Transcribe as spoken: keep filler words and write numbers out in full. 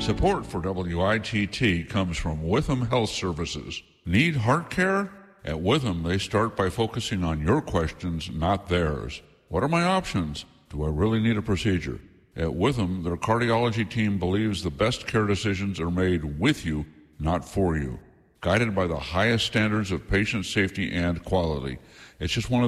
Support for W I T T comes from Witham Health Services. Need heart care? At Witham, they start by focusing on your questions, not theirs. What are my options? Do I really need a procedure? At Witham, their cardiology team believes the best care decisions are made with you, not for you. Guided by the highest standards of patient safety and quality. It's just one of